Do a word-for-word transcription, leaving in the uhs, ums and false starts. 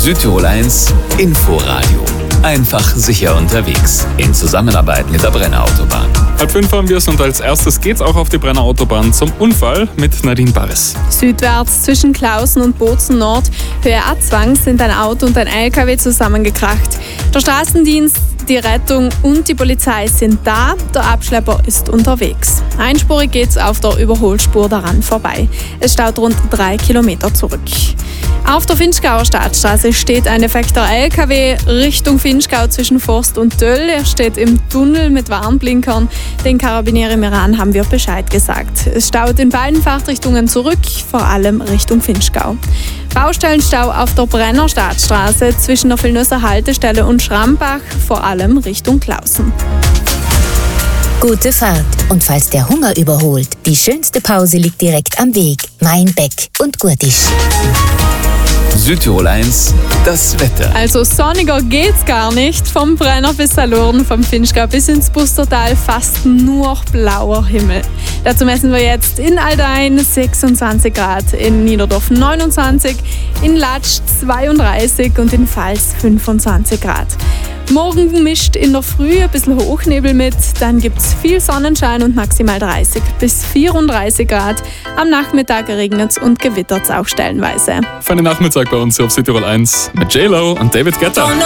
Südtirol eins Inforadio. Einfach sicher unterwegs. In Zusammenarbeit mit der Brenner Autobahn. Halb fünf haben wir es und als erstes geht's auch auf die Brenner Autobahn zum Unfall mit Nadine Barres. Südwärts zwischen Klausen und Bozen Nord, Höhe A zwanzig, sind ein Auto und ein L K W zusammengekracht. Der Straßendienst, die Rettung und die Polizei sind da. Der Abschlepper ist unterwegs. Einspurig geht's auf der Überholspur daran vorbei. Es staut rund drei Kilometer zurück. Auf der Vinschgauer Stadtstraße steht ein defekter L K W Richtung Vinschgau zwischen Forst und Döll. Er steht im Tunnel mit Warnblinkern. Den Karabinieri im Iran haben wir Bescheid gesagt. Es staut in beiden Fahrtrichtungen zurück, vor allem Richtung Vinschgau. Baustellenstau auf der Brenner Stadtstraße zwischen der Villnösser Haltestelle und Schrambach, vor allem Richtung Klausen. Gute Fahrt. Und falls der Hunger überholt, die schönste Pause liegt direkt am Weg. Mainbeck und Gurtisch. Südtirol eins, das Wetter. Also sonniger geht's gar nicht. Vom Brenner bis Salurn, vom Vinschgau bis ins Bustertal fast nur blauer Himmel. Dazu messen wir jetzt in Aldein sechsundzwanzig Grad, in Niederdorf neunundzwanzig, in Latsch zweiunddreißig und in Pfalz fünfundzwanzig Grad. Morgen mischt in der Früh ein bisschen Hochnebel mit, dann gibt es viel Sonnenschein und maximal dreißig bis vierunddreißig Grad. Am Nachmittag regnet es und gewittert es auch stellenweise. Feinen Nachmittag bei uns hier auf Südtirol eins mit J-Lo und David Guetta.